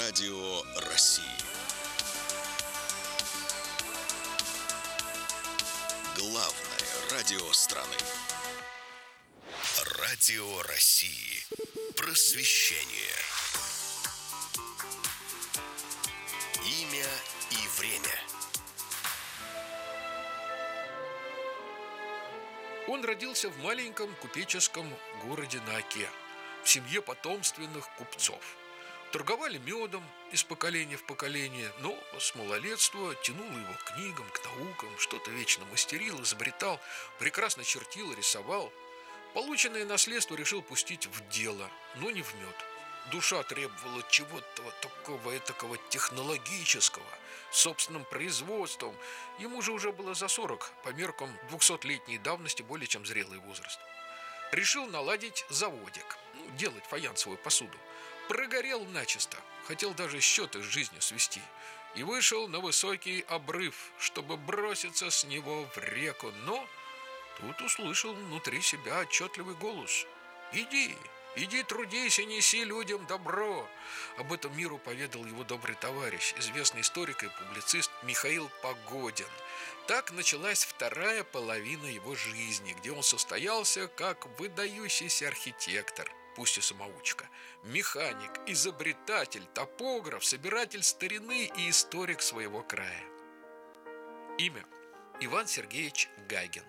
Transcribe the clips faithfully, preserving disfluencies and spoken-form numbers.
Радио России. Главное радио страны. Радио России. Просвещение. Имя и время. Он родился в маленьком купеческом городе на Оке, в семье потомственных купцов. Торговали медом из поколения в поколение, но с малолетства тянуло его к книгам, к наукам, что-то вечно мастерил, изобретал, прекрасно чертил, рисовал. Полученное наследство решил пустить в дело, но не в мед. Душа требовала чего-то такого этакого технологического, собственным производством. Ему же уже было за сорок, по меркам двухсотлетней давности более чем зрелый возраст. Решил наладить заводик, ну, делать фаянсовую посуду. Прогорел начисто, хотел даже счеты с жизнью свести. И вышел на высокий обрыв, чтобы броситься с него в реку. Но тут услышал внутри себя отчетливый голос: «Иди, иди трудись и неси людям добро». Об этом миру поведал его добрый товарищ, известный историк и публицист Михаил Погодин. Так началась вторая половина его жизни, где он состоялся как выдающийся архитектор, пусть и самоучка, механик, изобретатель, топограф, собиратель старины и историк своего края. Имя: Иван Сергеевич Гагин.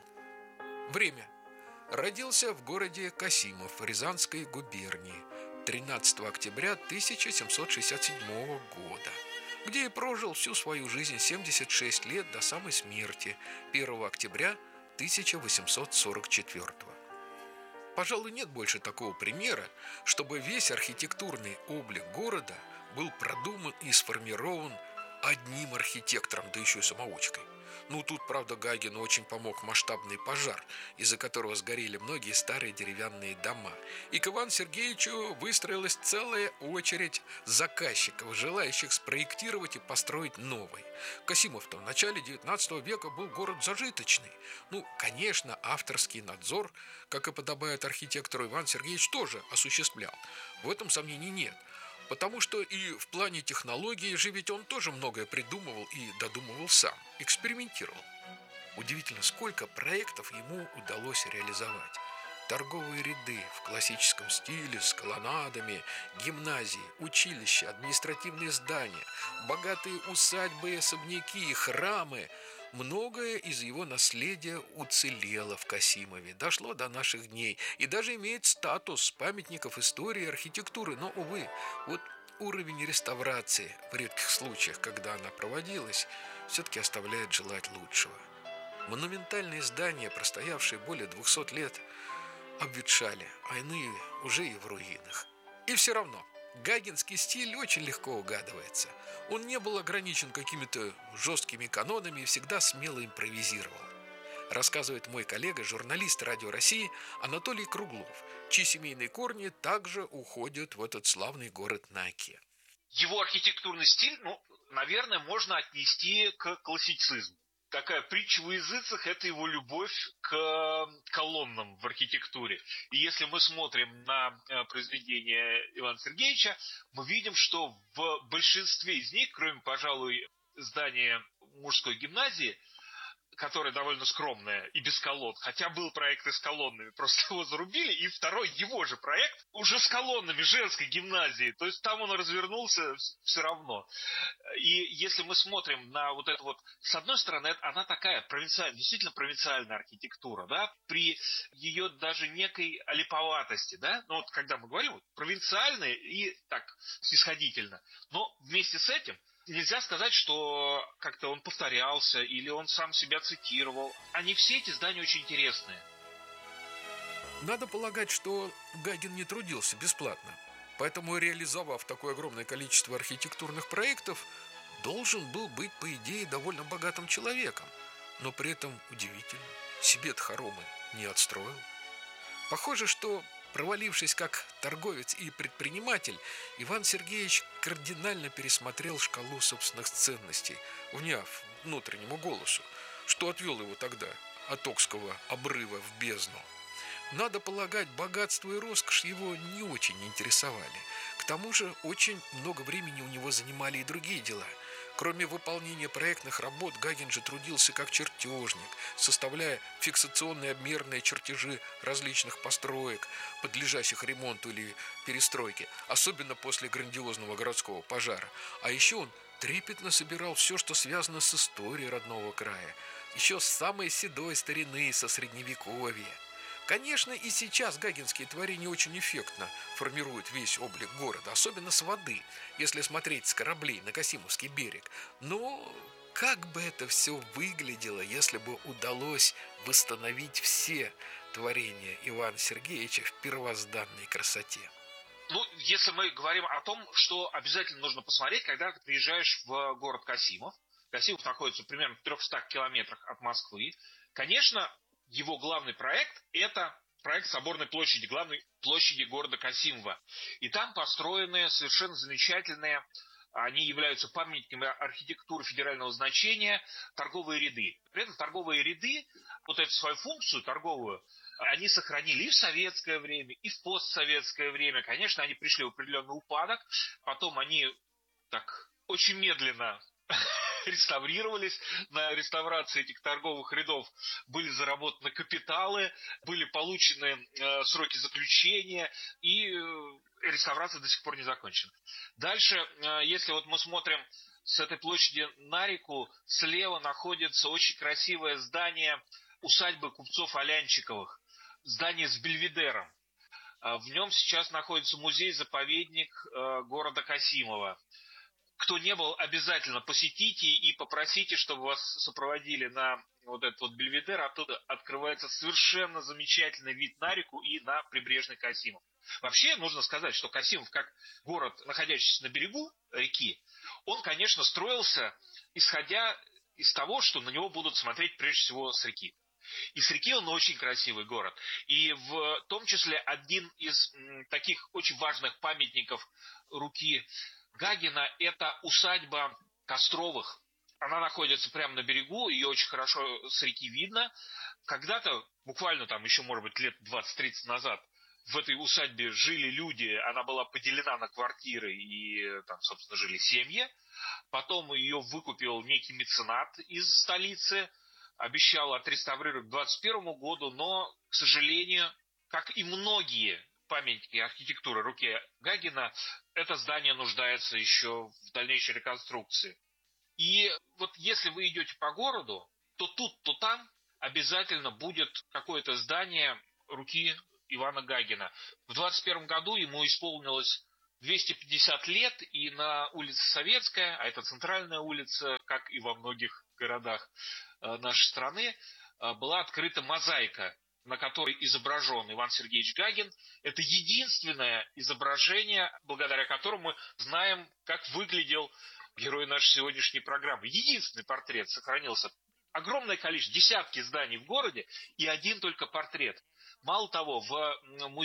Время: родился в городе Касимов Рязанской губернии тринадцатого октября тысяча семьсот шестьдесят седьмого года, где и прожил всю свою жизнь, семьдесят шесть лет, до самой смерти первого октября тысяча восемьсот сорок четвёртого. Пожалуй, нет больше такого примера, чтобы весь архитектурный облик города был продуман и сформирован одним архитектором, да еще и самоучкой. Ну, тут, правда, Гагину очень помог масштабный пожар, из-за которого сгорели многие старые деревянные дома. И к Ивану Сергеевичу выстроилась целая очередь заказчиков, желающих спроектировать и построить новый. Касимов-то в начале девятнадцатого века был город зажиточный. Ну, конечно, авторский надзор, как и подобает архитектору, Иван Сергеевич тоже осуществлял. В этом сомнений нет. Потому что и в плане технологии же ведь он тоже многое придумывал и додумывал сам, экспериментировал. Удивительно, сколько проектов ему удалось реализовать. Торговые ряды в классическом стиле с колоннадами, гимназии, училища, административные здания, богатые усадьбы и особняки, храмы. Многое из его наследия уцелело в Касимове, дошло до наших дней и даже имеет статус памятников истории и архитектуры. Но, увы, вот уровень реставрации в редких случаях, когда она проводилась, все-таки оставляет желать лучшего. Монументальные здания, простоявшие более двухсот лет, обветшали, а иные уже и в руинах. И все равно гагинский стиль очень легко угадывается. Он не был ограничен какими-то жесткими канонами и всегда смело импровизировал. Рассказывает мой коллега, журналист Радио России Анатолий Круглов, чьи семейные корни также уходят в этот славный город на Оке. Его архитектурный стиль, ну, наверное, можно отнести к классицизму. Такая притча во языцах – это его любовь к колоннам в архитектуре. И если мы смотрим на произведения Ивана Сергеевича, мы видим, что в большинстве из них, кроме, пожалуй, здания мужской гимназии, которая довольно скромная и без колонн, хотя был проект и с колоннами, просто его зарубили, и второй его же проект уже с колоннами женской гимназии, то есть там он развернулся все равно. И если мы смотрим на вот это вот, с одной стороны, она такая провинциальная, действительно провинциальная архитектура, да, при ее даже некой олиповатости, да, ну вот когда мы говорим вот, провинциальная и так снисходительно, но вместе с этим нельзя сказать, что как-то он повторялся или он сам себя цитировал. Они все эти здания очень интересные. Надо полагать, что Гагин не трудился бесплатно. Поэтому, реализовав такое огромное количество архитектурных проектов, должен был быть, по идее, довольно богатым человеком. Но при этом удивительно, себе-то хоромы не отстроил. Похоже, что, провалившись как торговец и предприниматель, Иван Сергеевич кардинально пересмотрел шкалу собственных ценностей, вняв внутреннему голосу, что отвел его тогда от Окского обрыва в бездну. Надо полагать, богатство и роскошь его не очень интересовали. К тому же очень много времени у него занимали и другие дела. Кроме выполнения проектных работ, Гагин же трудился как чертежник, составляя фиксационные обмерные чертежи различных построек, подлежащих ремонту или перестройке, особенно после грандиозного городского пожара. А еще он трепетно собирал все, что связано с историей родного края, еще с самой седой старины, со средневековья. Конечно, и сейчас гагинские творения очень эффектно формируют весь облик города, особенно с воды, если смотреть с кораблей на Касимовский берег. Но как бы это все выглядело, если бы удалось восстановить все творения Ивана Сергеевича в первозданной красоте? Ну, если мы говорим о том, что обязательно нужно посмотреть, когда ты приезжаешь в город Касимов. Касимов находится примерно в трехстах километрах от Москвы. Конечно, его главный проект – это проект Соборной площади, главной площади города Касимова. И там построены совершенно замечательные, они являются памятниками архитектуры федерального значения, торговые ряды. При этом торговые ряды, вот эту свою функцию торговую, они сохранили и в советское время, и в постсоветское время. Конечно, они пришли в определенный упадок, потом они так очень медленно реставрировались. На реставрации этих торговых рядов были заработаны капиталы, были получены э, сроки заключения, и э, реставрация до сих пор не закончена. Дальше, э, если вот мы смотрим с этой площади на реку, слева находится очень красивое здание усадьбы купцов Алянчиковых, здание с бельведером. Э, в нем сейчас находится музей-заповедник э, города Касимова. Кто не был, обязательно посетите и попросите, чтобы вас сопроводили на вот этот вот бельведер. Оттуда открывается совершенно замечательный вид на реку и на прибрежный Касимов. Вообще, нужно сказать, что Касимов, как город, находящийся на берегу реки, он, конечно, строился, исходя из того, что на него будут смотреть прежде всего с реки. И с реки он очень красивый город. И в том числе один из м, таких очень важных памятников руки Гагина – это усадьба Костровых. Она находится прямо на берегу, ее очень хорошо с реки видно. Когда-то, буквально там еще, может быть, лет двадцать-тридцать назад, в этой усадьбе жили люди, она была поделена на квартиры, и там, собственно, жили семьи. Потом ее выкупил некий меценат из столицы, обещал отреставрировать к двадцать первому году, но, к сожалению, как и многие памятники архитектуры руки Гагина, это здание нуждается еще в дальнейшей реконструкции. И вот если вы идете по городу, то тут, то там обязательно будет какое-то здание руки Ивана Гагина. В двадцать первом году ему исполнилось двести пятьдесят лет, и на улице Советская, а это центральная улица, как и во многих городах нашей страны, была открыта мозаика, на которой изображен Иван Сергеевич Гагин. Это единственное изображение, благодаря которому мы знаем, как выглядел герой нашей сегодняшней программы. Единственный портрет сохранился. Огромное количество, десятки зданий в городе и один только портрет. Мало того, в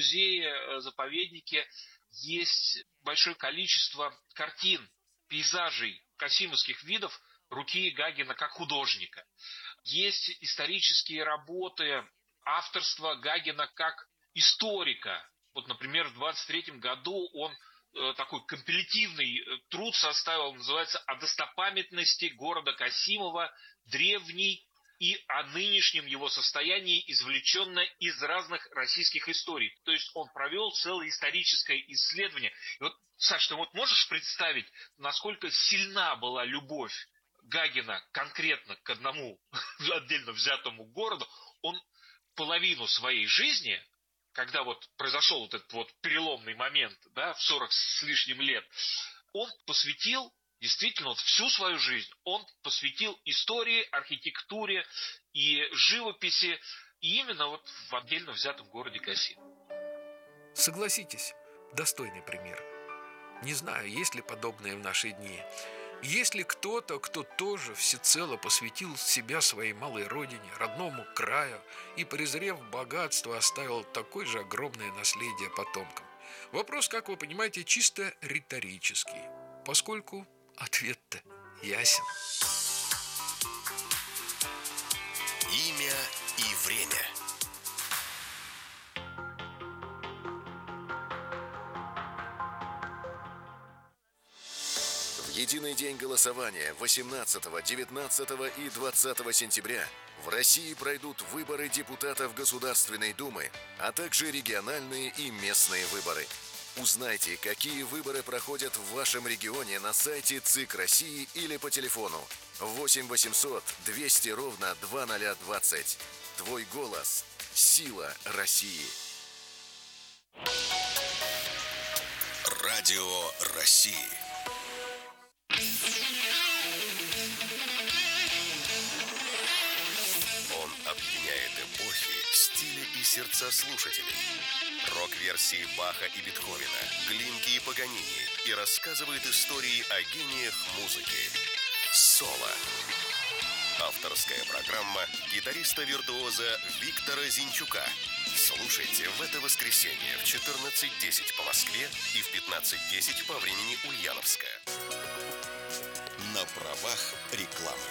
музее-заповеднике есть большое количество картин, пейзажей касимовских видов руки Гагина как художника. Есть исторические работы авторства Гагина как историка. Вот, например, в двадцать третьем году он э, такой компилятивный труд составил, называется «О достопамятности города Касимова, древний и о нынешнем его состоянии, извлеченное из разных российских историй». То есть он провел целое историческое исследование. И вот, Саш, ты вот можешь представить, насколько сильна была любовь Гагина конкретно к одному отдельно взятому городу? Он половину своей жизни, когда вот произошел вот этот вот переломный момент, да, в сорок с лишним лет, он посвятил, действительно, вот всю свою жизнь, он посвятил истории, архитектуре и живописи, и именно вот в отдельно взятом городе Касимов. Согласитесь, достойный пример. Не знаю, есть ли подобное в наши дни. Есть ли кто-то, кто тоже всецело посвятил себя своей малой родине, родному краю и, презрев богатство, оставил такое же огромное наследие потомкам? Вопрос, как вы понимаете, чисто риторический, поскольку ответ-то ясен. Имя и время. Единый день голосования восемнадцатого, девятнадцатого и двадцатого сентября. В России пройдут выборы депутатов Государственной Думы, а также региональные и местные выборы. Узнайте, какие выборы проходят в вашем регионе на сайте ЦИК России или по телефону восемь восемьсот двести ровно два ноль двадцать. Твой голос – сила России. Радио России. Он объединяет эпохи, стили и сердца слушателей. Рок-версии Баха и Бетховена, Глинки и Паганини и рассказывает истории о гениях музыки. Соло. Авторская программа гитариста-виртуоза Виктора Зинчука. Слушайте в это воскресенье в четырнадцать десять по Москве и в пятнадцать десять по времени Ульяновска. На правах рекламы.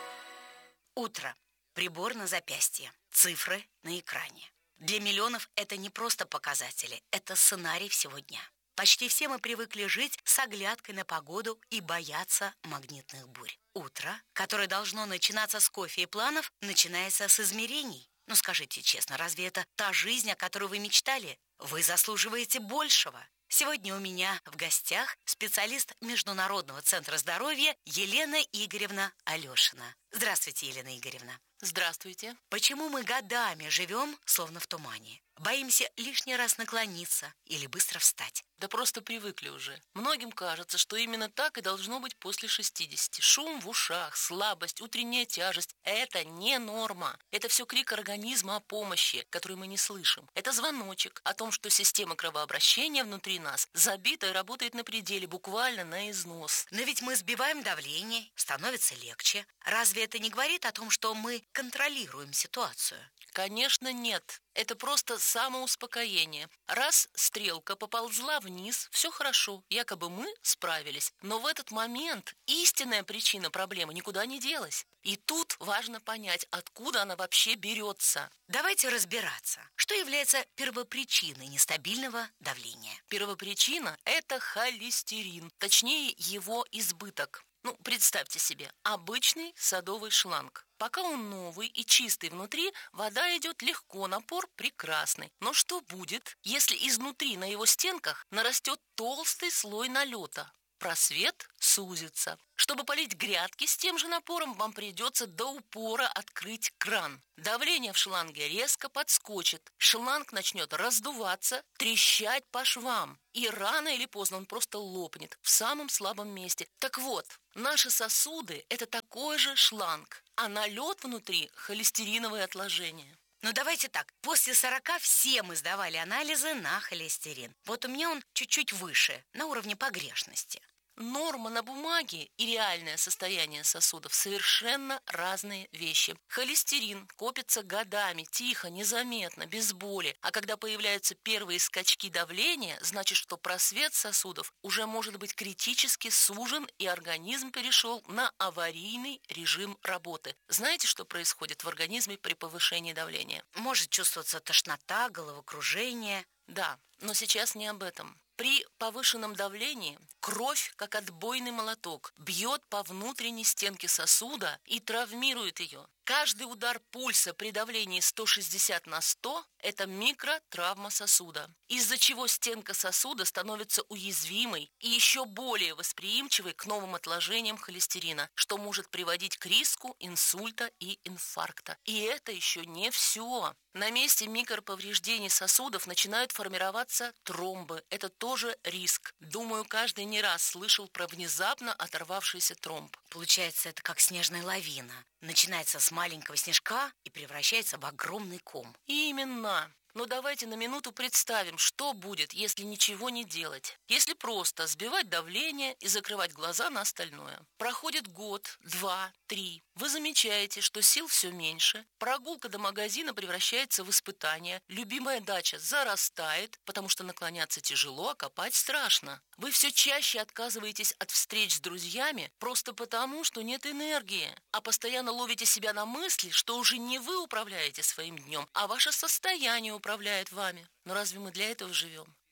Утро. Прибор на запястье. Цифры на экране. Для миллионов это не просто показатели, это сценарий всего дня. Почти все мы привыкли жить с оглядкой на погоду и бояться магнитных бурь. Утро, которое должно начинаться с кофе и планов, начинается с измерений. Ну скажите честно, разве это та жизнь, о которой вы мечтали? Вы заслуживаете большего. Сегодня у меня в гостях специалист Международного центра здоровья Елена Игоревна Алешина. Здравствуйте, Елена Игоревна. Здравствуйте. Почему мы годами живем, словно в тумане? Боимся лишний раз наклониться или быстро встать? Да просто привыкли уже. Многим кажется, что именно так и должно быть после шестидесяти. Шум в ушах, слабость, утренняя тяжесть – это не норма. Это все крик организма о помощи, который мы не слышим. Это звоночек о том, что система кровообращения внутри нас забита и работает на пределе, буквально на износ. Но ведь мы сбиваем давление, становится легче. Разве это не говорит о том, что мы контролируем ситуацию? Конечно, нет. Это просто самоуспокоение. Раз стрелка поползла вниз, все хорошо, якобы мы справились. Но в этот момент истинная причина проблемы никуда не делась. И тут важно понять, откуда она вообще берется. Давайте разбираться, что является первопричиной нестабильного давления. Первопричина – это холестерин, точнее его избыток. Ну, представьте себе, обычный садовый шланг. Пока он новый и чистый внутри, вода идет легко, напор прекрасный. Но что будет, если изнутри на его стенках нарастет толстый слой налета? Просвет сузится. Чтобы полить грядки с тем же напором, вам придется до упора открыть кран. Давление в шланге резко подскочит. Шланг начнет раздуваться, трещать по швам. И рано или поздно он просто лопнет в самом слабом месте. Так вот, наши сосуды – это такой же шланг, а налет внутри – холестериновые отложения. Ну давайте так, после сорока все мы сдавали анализы на холестерин. Вот у меня он чуть-чуть выше, на уровне погрешности. Норма на бумаге и реальное состояние сосудов совершенно разные вещи. Холестерин копится годами, тихо, незаметно, без боли. А когда появляются первые скачки давления, значит, что просвет сосудов уже может быть критически сужен, и организм перешел на аварийный режим работы. Знаете, что происходит в организме при повышении давления? Может чувствоваться тошнота, головокружение. Да, но сейчас не об этом. При повышенном давлении кровь, как отбойный молоток, бьет по внутренней стенке сосуда и травмирует ее. Каждый удар пульса при давлении сто шестьдесят на сто – это микротравма сосуда, из-за чего стенка сосуда становится уязвимой и еще более восприимчивой к новым отложениям холестерина, что может приводить к риску инсульта и инфаркта. И это еще не все. На месте микроповреждений сосудов начинают формироваться тромбы. Это тоже риск. Думаю, каждый не раз слышал про внезапно оторвавшийся тромб. Получается, это как снежная лавина. Начинается с маленького снежка и превращается в огромный ком. Именно. Но давайте на минуту представим, что будет, если ничего не делать. Если просто сбивать давление и закрывать глаза на остальное. Проходит год, два, три. Вы замечаете, что сил все меньше. Прогулка до магазина превращается в испытание. Любимая дача зарастает, потому что наклоняться тяжело, а копать страшно. Вы все чаще отказываетесь от встреч с друзьями просто потому, что нет энергии. А постоянно ловите себя на мысли, что уже не вы управляете своим днем, а ваше состояние управляет вами. Но разве мы для этого живем?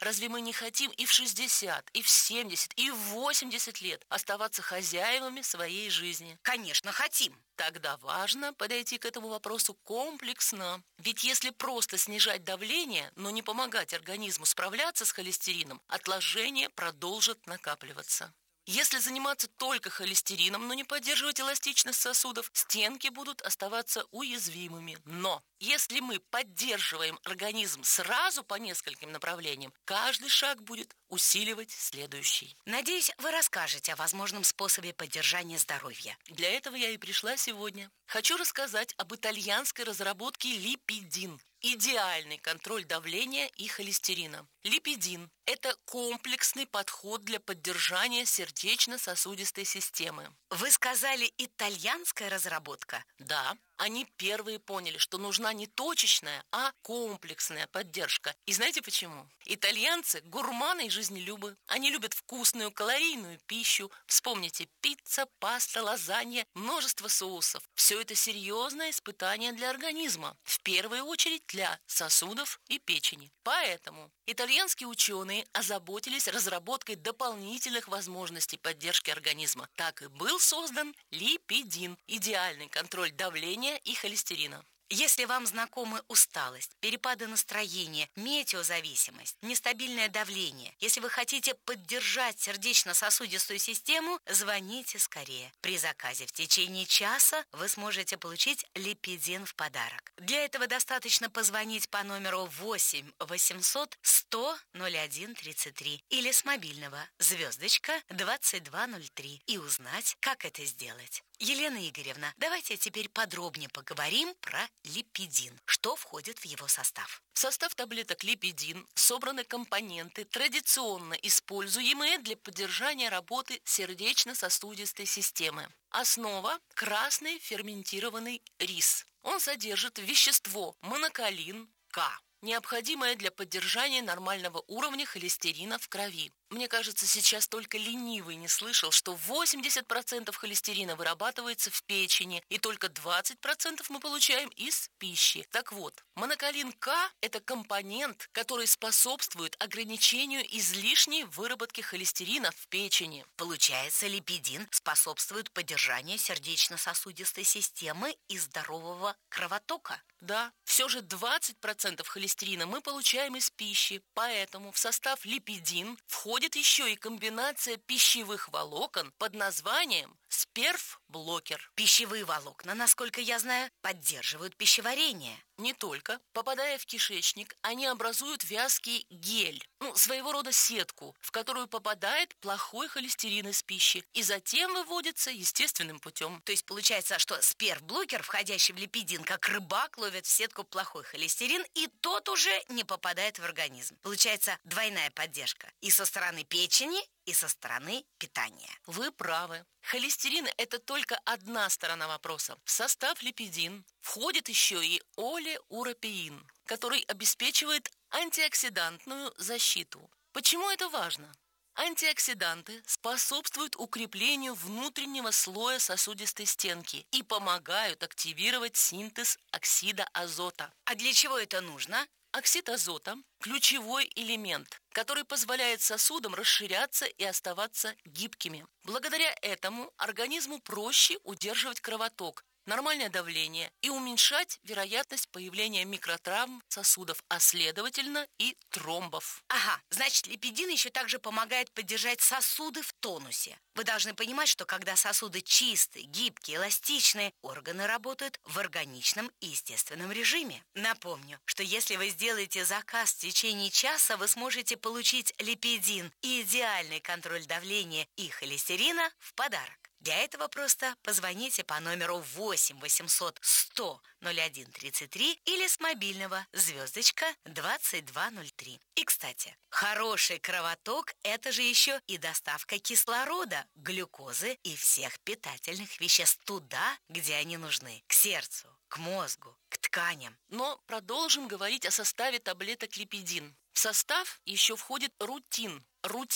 Разве мы не хотим и в шестьдесят, и в семьдесят, и в восемьдесят лет оставаться хозяевами своей жизни? Конечно, хотим. Тогда важно подойти к этому вопросу комплексно. Ведь если просто снижать давление, но не помогать организму справляться с холестерином, отложения продолжат накапливаться. Если заниматься только холестерином, но не поддерживать эластичность сосудов, стенки будут оставаться уязвимыми. Но если мы поддерживаем организм сразу по нескольким направлениям, каждый шаг будет усиливать следующий. Надеюсь, вы расскажете о возможном способе поддержания здоровья. Для этого я и пришла сегодня. Хочу рассказать об итальянской разработке липидин. Идеальный контроль давления и холестерина. Липидин – это комплексный подход для поддержания сердечно-сосудистой системы. Вы сказали «итальянская разработка»? Да, они первые поняли, что нужна не точечная, а комплексная поддержка. И знаете почему? Итальянцы – гурманы и жизнелюбы. Они любят вкусную, калорийную пищу. Вспомните: пицца, паста, лазанья, множество соусов. Все это серьезное испытание для организма. В первую очередь для сосудов и печени. Поэтому итальянские ученые озаботились разработкой дополнительных возможностей поддержки организма. Так и был создан липидин – идеальный контроль давления и холестерина. Если вам знакомы усталость, перепады настроения, метеозависимость, нестабильное давление, если вы хотите поддержать сердечно-сосудистую систему, звоните скорее. При заказе в течение часа вы сможете получить липидин в подарок. Для этого достаточно позвонить по номеру восемь восемьсот сто ноль один тридцать три или с мобильного звездочка двадцать два ноль три и узнать, как это сделать. Елена Игоревна, давайте теперь подробнее поговорим про липидин. Что входит в его состав? В состав таблеток липидин собраны компоненты, традиционно используемые для поддержания работы сердечно-сосудистой системы. Основа – красный ферментированный рис. Он содержит вещество моноколин К, необходимое для поддержания нормального уровня холестерина в крови. Мне кажется, сейчас только ленивый не слышал, что восемьдесят процентов холестерина вырабатывается в печени, и только двадцать процентов мы получаем из пищи. Так вот, моноколин К – это компонент, который способствует ограничению излишней выработки холестерина в печени. Получается, липидин способствует поддержанию сердечно-сосудистой системы и здорового кровотока. Да, все же двадцать процентов холестерина мы получаем из пищи, поэтому в состав липидин входит еще и комбинация пищевых волокон под названием сперв-блокер. Пищевые волокна, насколько я знаю, поддерживают пищеварение. Не только. Попадая в кишечник, они образуют вязкий гель, ну, своего рода сетку, в которую попадает плохой холестерин из пищи и затем выводится естественным путем. То есть получается, что сперв-блокер, входящий в липидин, как рыбак, ловит в сетку плохой холестерин, и тот уже не попадает в организм. Получается двойная поддержка и со стороны печени, и со стороны питания. Вы правы. Холестерин – это только одна сторона вопроса. В состав липидин входит еще и олеуропеин, который обеспечивает антиоксидантную защиту. Почему это важно? Антиоксиданты способствуют укреплению внутреннего слоя сосудистой стенки и помогают активировать синтез оксида азота. А для чего это нужно? Оксид азота – ключевой элемент, который позволяет сосудам расширяться и оставаться гибкими. Благодаря этому организму проще удерживать кровоток, нормальное давление и уменьшать вероятность появления микротравм сосудов, а следовательно и тромбов. Ага, значит, липидин еще также помогает поддержать сосуды в тонусе. Вы должны понимать, что когда сосуды чистые, гибкие, эластичные, органы работают в органичном и естественном режиме. Напомню, что если вы сделаете заказ в течение часа, вы сможете получить липидин и идеальный контроль давления и холестерина в подарок. Для этого просто позвоните по номеру восемь восемьсот сто ноль один тридцать три или с мобильного звездочка двадцать два ноль три. И, кстати, хороший кровоток – это же еще и доставка кислорода, глюкозы и всех питательных веществ туда, где они нужны – к сердцу, к мозгу, к тканям. Но продолжим говорить о составе таблеток липидин. В состав еще входит рутин. Рутин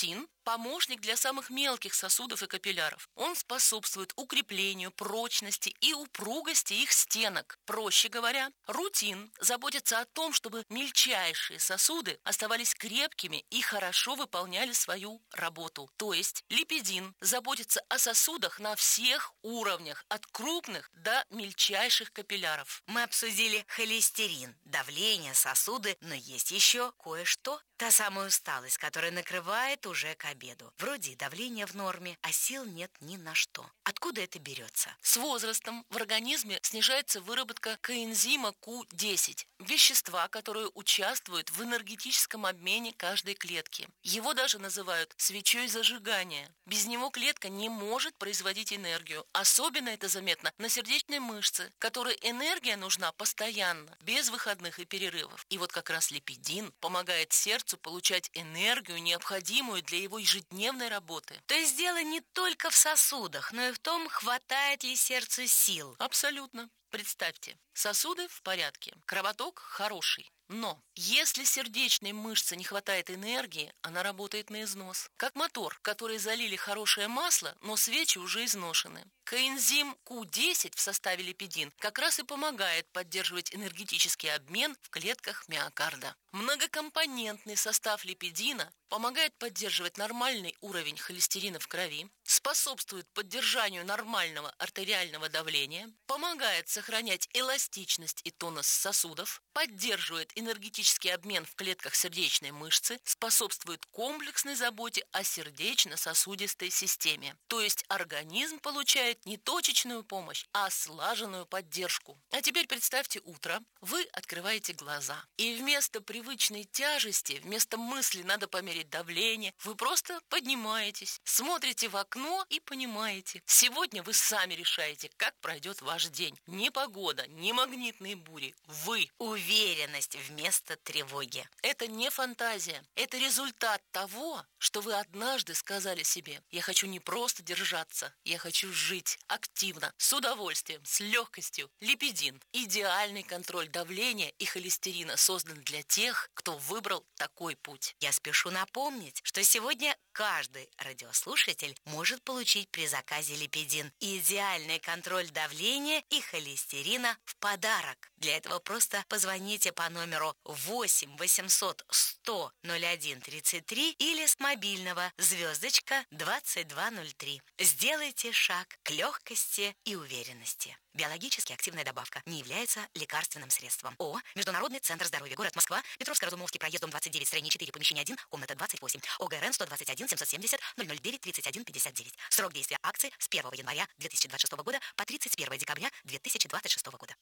помощник для самых мелких сосудов и капилляров. Он способствует укреплению прочности и упругости их стенок. Проще говоря, рутин заботится о том, чтобы мельчайшие сосуды оставались крепкими и хорошо выполняли свою работу. То есть липидин заботится о сосудах на всех уровнях, от крупных до мельчайших капилляров. Мы обсудили холестерин, давление, сосуды, но есть еще кое-что. Та самая усталость, которая накрывает уже к обеду. Вроде давление в норме, а сил нет ни на что. Откуда это берется? С возрастом в организме снижается выработка коэнзима ку десять, вещества, которые участвуют в энергетическом обмене каждой клетки. Его даже называют свечой зажигания. Без него клетка не может производить энергию. Особенно это заметно на сердечной мышце, которой энергия нужна постоянно, без выходных и перерывов. И вот как раз липидин помогает сердцу получать энергию, необходимую для его ежедневной работы. То есть дело не только в сосудах, но и в том, хватает ли сердцу сил. Абсолютно. Представьте, сосуды в порядке, кровоток хороший. Но если сердечной мышце не хватает энергии, она работает на износ. Как мотор, в который залили хорошее масло, но свечи уже изношены. Коэнзим ку десять в составе липидин как раз и помогает поддерживать энергетический обмен в клетках миокарда. Многокомпонентный состав липидина помогает поддерживать нормальный уровень холестерина в крови, способствует поддержанию нормального артериального давления, помогает сохранять эластичность и тонус сосудов, поддерживает энергетический обмен в клетках сердечной мышцы, способствует комплексной заботе о сердечно-сосудистой системе. То есть организм получает не точечную помощь, а слаженную поддержку. А теперь представьте утро, вы открываете глаза, и вместо привычной тяжести, вместо мысли «надо померить давление», вы просто поднимаетесь, смотрите в окно и понимаете, сегодня вы сами решаете, как пройдет ваш день. Ни погода, ни магнитные бури, вы. Уверенность вместо тревоги. Это не фантазия, это результат того, что вы однажды сказали себе: я хочу не просто держаться, я хочу жить активно, с удовольствием, с легкостью. Липидин – идеальный контроль давления и холестерина создан для тех, кто выбрал такой путь. Я спешу напомнить, что сегодня каждый радиослушатель может получить при заказе липидин идеальный контроль давления и холестерина в подарок. Для этого просто позвоните по номеру восемь восемьсот сто ноль один тридцать три или с мобильного звездочка двадцать два ноль три. Сделайте шаг к легкости и уверенности. Биологически активная добавка не является лекарственным средством. ООО «Международный центр здоровья», город Москва, Петровско-Разумовский проезд, дом двадцать девять, строение четыре, помещение один, комната двадцать восемь, ОГРН сто двадцать один семьсот семьдесят ноль ноль девять тридцать один пятьдесят девять. Срок действия акции с первого января две тысячи двадцать шестого года по тридцать первого декабря две тысячи двадцать шестого года.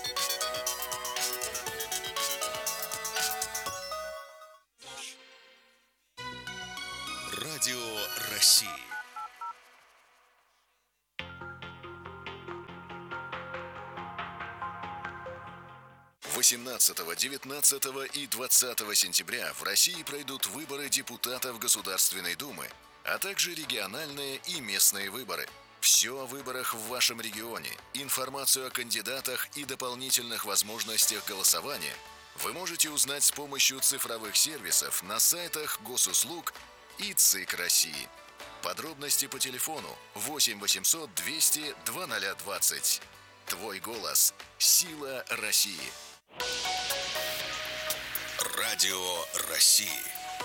Радио России. восемнадцатого, девятнадцатого и двадцатого сентября в России пройдут выборы депутатов Государственной Думы, а также региональные и местные выборы. Все о выборах в вашем регионе, информацию о кандидатах и дополнительных возможностях голосования вы можете узнать с помощью цифровых сервисов на сайтах Госуслуг и ЦИК России. Подробности по телефону восемь восемьсот двести двадцать двадцать. Твой голос – сила России. Радио России.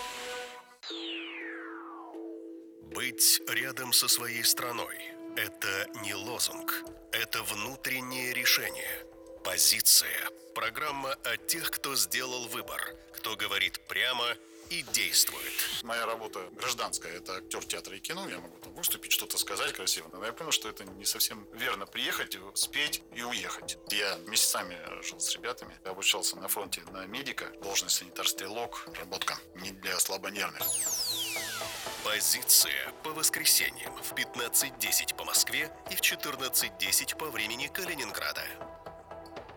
Быть рядом со своей страной – это не лозунг, это внутреннее решение. Позиция. Программа о тех, кто сделал выбор, кто говорит прямо и действует. Моя работа гражданская, это актер театра и кино, я могу там выступить, что-то сказать красиво. Но я понял, что это не совсем верно приехать, спеть и уехать. Я месяцами жил с ребятами, обучался на фронте на медика, должность санитар-стрелок, работка не для слабонервных. Позиция по воскресеньям в пятнадцать десять по Москве и в четырнадцать десять по времени Калининграда.